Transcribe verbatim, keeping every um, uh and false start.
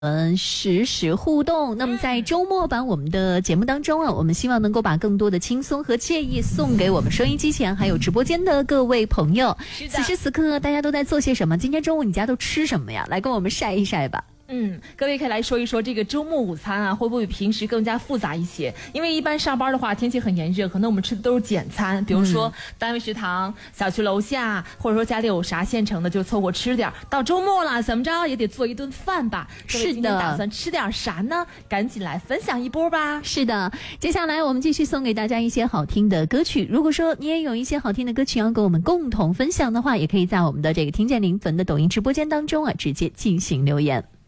嗯，实时互动。那么在周末版我们的节目当中啊，我们希望能够把更多的轻松和惬意送给我们收音机前还有直播间的各位朋友。此时此刻大家都在做些什么？今天中午你家都吃什么呀？来跟我们晒一晒吧。 嗯，各位可以来说一说这个周末午餐啊，会不会比平时更加复杂一些？因为一般上班的话，天气很炎热，可能我们吃的都是简餐，比如说单位食堂、小区楼下，或者说家里有啥现成的就凑合吃点。到周末了，怎么着也得做一顿饭吧？各位今天打算吃点啥呢？赶紧来分享一波吧！ 是的，接下来我们继续送给大家一些好听的歌曲。如果说你也有一些好听的歌曲要跟我们共同分享的话，也可以在我们的这个听见临汾的抖音直播间当中啊，直接进行留言。